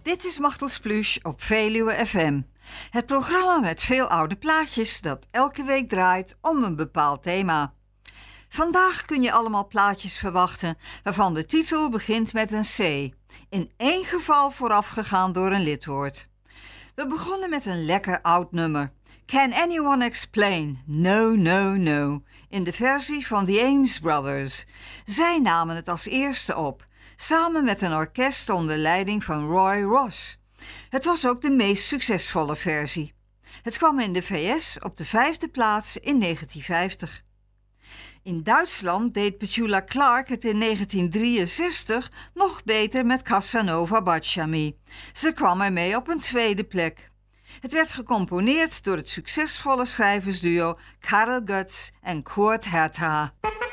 Dit is Machtels Pluche op Veluwe FM. Het programma met veel oude plaatjes dat elke week draait om een bepaald thema. Vandaag kun je allemaal plaatjes verwachten waarvan de titel begint met een C. In één geval voorafgegaan door een lidwoord. We begonnen met een lekker oud nummer. Can Anyone Explain? No, no, no. In de versie van The Ames Brothers. Zij namen het als eerste op. Samen met een orkest onder leiding van Roy Ross. Het was ook de meest succesvolle versie. Het kwam in de VS op de 5e plaats in 1950. In Duitsland deed Petula Clark het in 1963 nog beter met Casanova Bachami. Ze kwam ermee op een 2e plek. Het werd gecomponeerd door het succesvolle schrijversduo Karel Goetz en Kurt Herta.